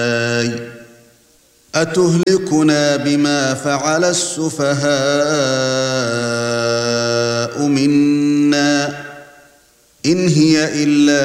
أتهلكنا بما فعل السفهاء منا إن هي إلا